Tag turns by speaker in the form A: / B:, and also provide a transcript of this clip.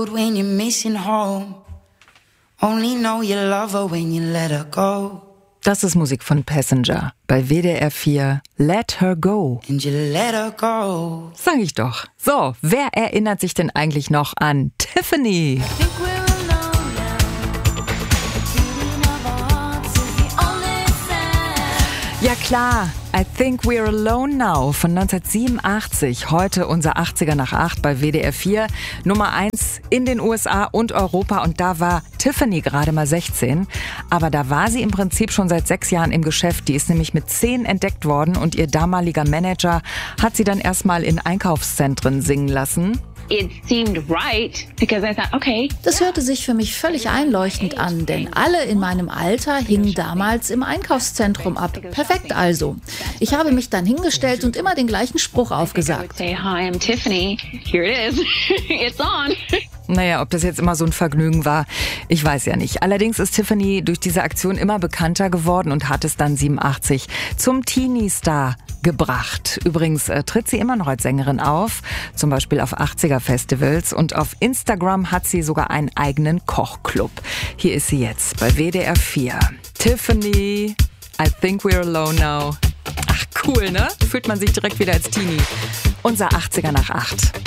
A: When you're missing home, only know you love her when you let her go.
B: Das ist Musik von Passenger bei WDR 4. Let Her Go.
A: And you let her go.
B: Sag ich doch. So, wer erinnert sich denn eigentlich noch an Tiffany? Ja klar, I Think We're Alone Now von 1987, heute unser 80er nach 8 bei WDR 4, Nummer 1 in den USA und Europa, und da war Tiffany gerade mal 16, aber da war sie im Prinzip schon seit 6 Jahren im Geschäft, die ist nämlich mit 10 entdeckt worden und ihr damaliger Manager hat sie dann erstmal in Einkaufszentren singen lassen.
C: It seemed right because I thought, okay.
D: Das hörte sich für mich völlig einleuchtend an, denn alle in meinem Alter hingen damals im Einkaufszentrum ab. Perfekt also. Ich habe mich dann hingestellt und immer den gleichen Spruch aufgesagt.
C: Say, hi, I'm Tiffany. Here it is. It's on.
B: Naja, ob das jetzt immer so ein Vergnügen war, ich weiß ja nicht. Allerdings ist Tiffany durch diese Aktion immer bekannter geworden und hat es dann 87 zum Teenie-Star gebracht. Übrigens tritt sie immer noch als Sängerin auf, zum Beispiel auf 80er-Festivals, und auf Instagram hat sie sogar einen eigenen Kochclub. Hier ist sie jetzt bei WDR 4. Tiffany, I Think We're Alone Now. Ach cool, ne? Fühlt man sich direkt wieder als Teenie. Unser 80er nach 8.